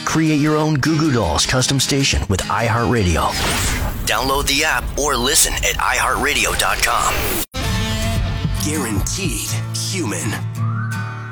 Create your own Goo Goo Dolls custom station with iHeartRadio. Download the app or listen at iHeartRadio.com. Guaranteed human.